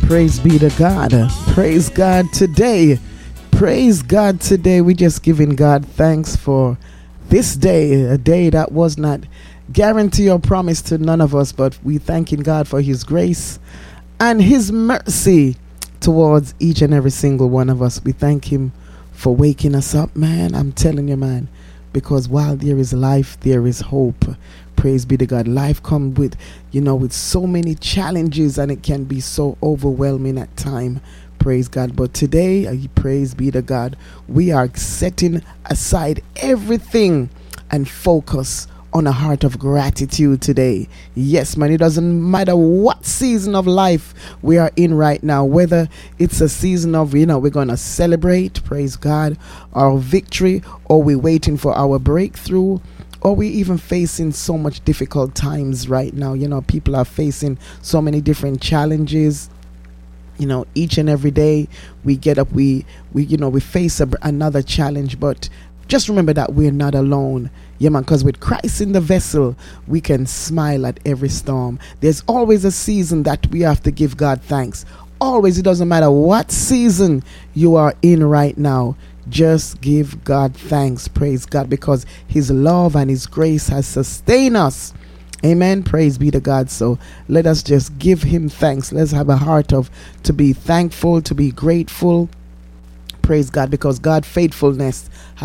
Praise be to God. Praise God today. Praise God today. We just giving God thanks for this day, a day that was not guarantee or promise to none of us, but we thanking God for his grace and his mercy towards each and every single one of us. We thank him for waking us up, man. I'm telling you, man, because while there is life, there is hope. Praise be to God. Life comes with, with so many challenges, and it can be so overwhelming at time. Praise God. But today, praise be to God, we are setting aside everything and focus on a heart of gratitude today. Yes, man, it doesn't matter what season of life we are in right now, whether it's a season of, we're going to celebrate, praise God, our victory, or we're waiting for our breakthrough, or we even facing so much difficult times right now. People are facing so many different challenges. Each and every day we get up, we face another challenge, but just remember that we're not alone. Yeah, man, because with Christ in the vessel, we can smile at every storm. There's always a season that we have to give God thanks. Always. It doesn't matter what season you are in right now. Just give God thanks. Praise God, because his love and his grace has sustained us. Amen. Praise be to God. So let us just give him thanks. Let's have a heart to be thankful, to be grateful. Praise God, because God's faithfulness